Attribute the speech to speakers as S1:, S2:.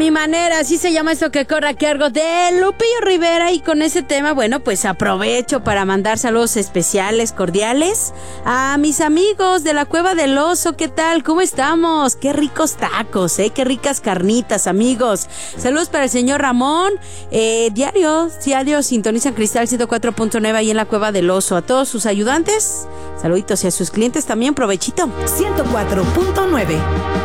S1: mi manera, así se llama esto que corre a cargo de Lupillo Rivera. Y con ese tema, bueno, pues aprovecho para mandar saludos especiales, cordiales a mis amigos de la Cueva del Oso. ¿Qué tal? ¿Cómo estamos? Qué ricos tacos, qué ricas carnitas, amigos. Saludos para el señor Ramón. Diario sintonizan Cristal 104.9 ahí en la Cueva del Oso. A todos sus ayudantes, saluditos, y a sus clientes también, provechito.
S2: 104.9